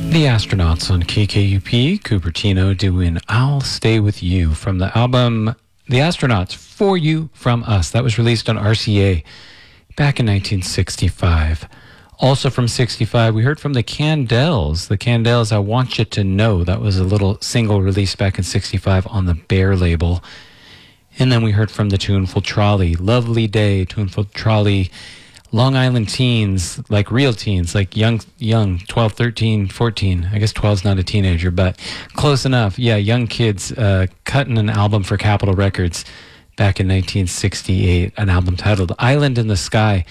The Astronauts on KKUP, Cupertino doing I'll Stay With You from the album The Astronauts, For You From Us. That was released on RCA back in 1965. Also from 65, we heard from the Candles. The Candles, I Want You to Know. That was a little single released back in 65 on the Bear label. And then we heard from the Tuneful Trolley, Lovely Day, Tuneful Trolley, Long Island teens, like real teens, like young, 12, 13, 14. I guess 12's not a teenager, but close enough. Yeah, young kids cutting an album for Capitol Records back in 1968, an album titled Island in the Sky.